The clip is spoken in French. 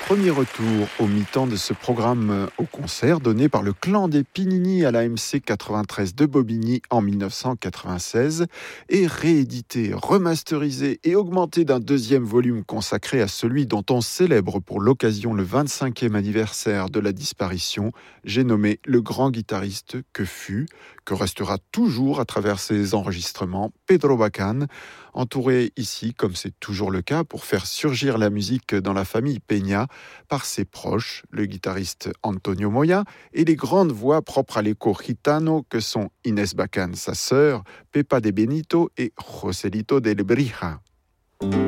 Premier retour au mi-temps de ce programme au concert donné par le clan des Pinini à l'AMC 93 de Bobigny en 1996 et réédité, remasterisé et augmenté d'un deuxième volume consacré à celui dont on célèbre pour l'occasion le 25e anniversaire de la disparition. J'ai nommé le grand guitariste que fut, que restera toujours à travers ses enregistrements, Pedro Bacán, entouré ici, comme c'est toujours le cas, pour faire surgir la musique dans la famille Peña, par ses proches, le guitariste Antonio Moya, et les grandes voix propres à l'écho gitano que sont Inés Bacán, sa sœur, Pepa de Benito et Joselito de Lebrija.